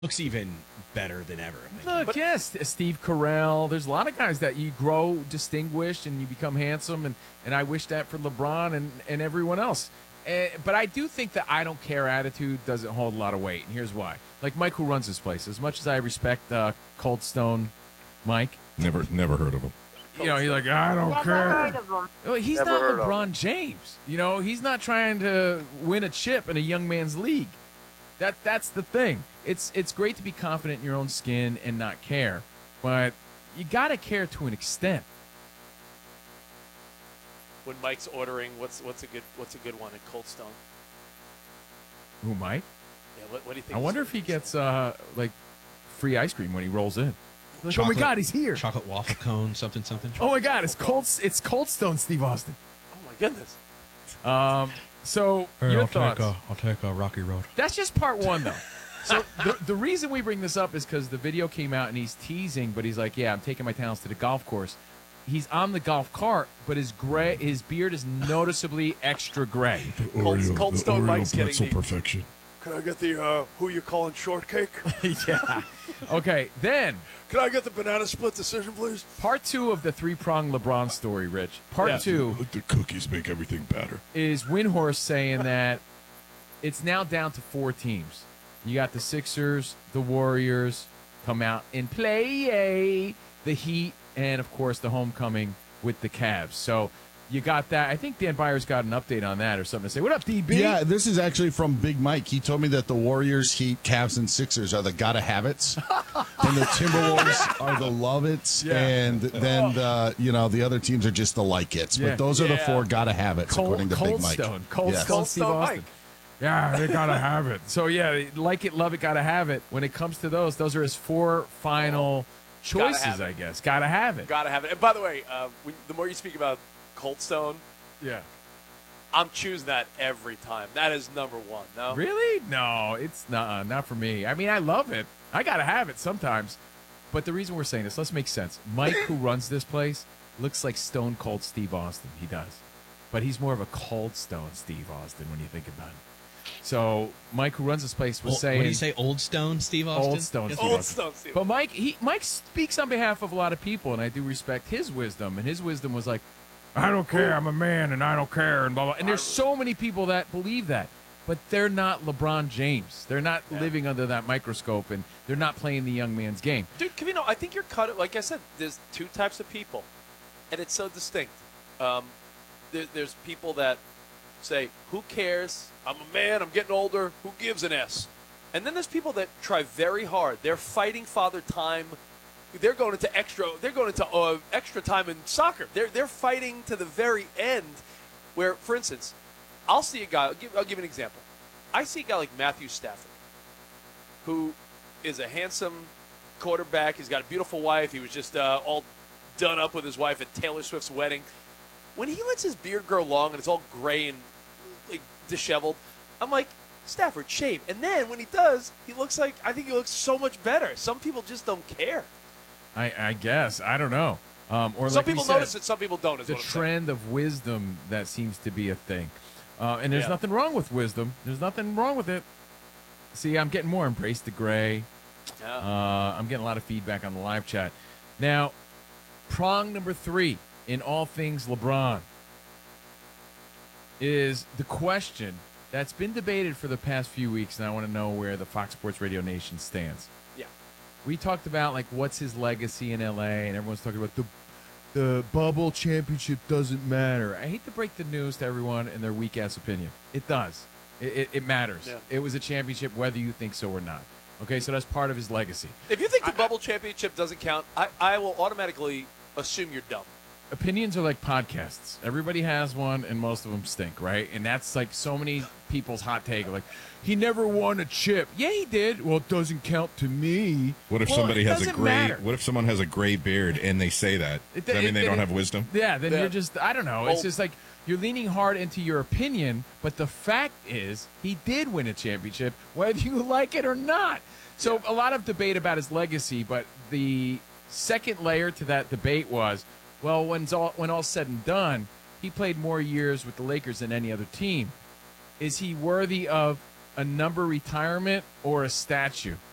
looks even better than ever. Look, yes, Steve Carell. There's a lot of guys that you grow distinguished and you become handsome, and I wish that for LeBron and everyone else. But I do think that I don't care attitude doesn't hold a lot of weight, and here's why. Like Mike, who runs this place, as much as I respect Cold Stone Mike. Never heard of him. You know, he's like, I don't care. Well, he's Never not heard of LeBron James. You know, he's not trying to win a chip in a young man's league. That's the thing. It's great to be confident in your own skin and not care, but you got to care to an extent. When Mike's ordering, what's a good one at Cold Stone? Who, Mike? Yeah, what do you think? I wonder if he gets like free ice cream when he rolls in. Like, oh my Chocolate- God, he's here! Chocolate waffle cone, something. Oh my God, it's Cold Stone, Steve Austin. Oh my goodness. So your thoughts? I'll take a Rocky Road. That's just part one, though. So the reason we bring this up is because the video came out and he's teasing, but he's like, "Yeah, I'm taking my talents to the golf course." He's on the golf cart, but his beard is noticeably extra gray. Cold Stone Mike's getting the perfection. Can I get the who you calling shortcake? Yeah. Okay, then Can I get the banana split decision, please? part two of the three-pronged LeBron story, Rich. Part two Let the cookies make everything better. is Windhorst saying that it's now down to 4 teams. You got the Sixers, the Warriors come out and play, the Heat, and, of course, the homecoming with the Cavs. So you got that. I think Dan Byers got an update on that or something to say. What up, DB? Yeah, this is actually from Big Mike. He told me that the Warriors, Heat, Cavs, and Sixers are the gotta-have-its, and the Timberwolves are the love-its, Yeah. and then the other teams are just the like-its. Yeah. But those are the Yeah. 4 gotta-have-its, according to Big Mike. Cold Yes. Stone, Steve Stone Austin. Mike. Yeah, they gotta have it. So yeah, like it, love it, gotta have it. When it comes to those are his 4 final choices, have it. I guess. Gotta have it. Gotta have it. And by the way, the more you speak about Cold Stone, Yeah. I'm choosing that every time. That is number one. No, Really? No, it's not for me. I mean, I love it. I gotta have it sometimes. But the reason we're saying this, let's make sense. Mike, who runs this place, looks like Stone Cold Steve Austin. He does. But he's more of a Cold Stone Steve Austin when you think about it. So Mike, who runs this place, was saying What did you say? Old Stone, Steve Austin? Old Stone Yes, Steve Old Austin. Stone Steve. But Mike speaks on behalf of a lot of people, and I do respect his wisdom. And his wisdom was like, I don't care, I'm a man, and I don't care, and blah, blah. And there's so many people that believe that. But they're not LeBron James. They're not living under that microscope, and they're not playing the young man's game. Dude, Covino, I think you're cut. Like I said, there's 2 types of people, and it's so distinct. There's people that say, who cares? I'm a man, I'm getting older, who gives an S? And then there's people that try very hard. They're fighting father time. They're going into extra time in soccer. They're fighting to the very end where, for instance, I'll see a guy, I'll give an example. I see a guy like Matthew Stafford, who is a handsome quarterback. He's got a beautiful wife. He was just all done up with his wife at Taylor Swift's wedding. When he lets his beard grow long and it's all gray and like disheveled, I'm like, Stafford, shave. And then when he does, I think he looks so much better. Some people just don't care. I guess. I don't know. Or Some like we people said, notice it, some people don't. Is the what I'm saying. trend of wisdom that seems to be a thing. And there's Yeah. nothing wrong with wisdom. There's nothing wrong with it. See, I'm getting more embrace the gray. Yeah. I'm getting a lot of feedback on the live chat. Now, prong number 3 in all things LeBron is the question that's been debated for the past few weeks, and I want to know where the Fox Sports Radio Nation stands. Yeah. We talked about, like, what's his legacy in L.A., and everyone's talking about the bubble championship doesn't matter. I hate to break the news to everyone in their weak-ass opinion. It does. It matters. Yeah. It was a championship whether you think so or not. Okay, so that's part of his legacy. If you think the bubble championship doesn't count, I will automatically assume you're dumb. Opinions are like podcasts. Everybody has one, and most of them stink, right? And that's like so many people's hot take. Like, he never won a chip. Yeah, he did. Well, it doesn't count to me. What if Well, somebody it has a doesn't gray? matter. What if someone has a gray beard and they say that? Does that mean they don't have wisdom? Yeah, then Yeah. you're just, I don't know. It's Well- just like you're leaning hard into your opinion, but the fact is he did win a championship, whether you like it or not. So a lot of debate about his legacy, but the second layer to that debate was, well, when all's said and done, he played more years with the Lakers than any other team. Is he worthy of a number retirement or a statue?